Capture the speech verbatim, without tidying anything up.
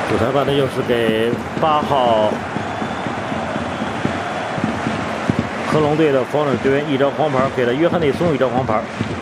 主裁判呢又是给八号科隆队的防守队员一张黄牌，给了约翰内松一张黄牌。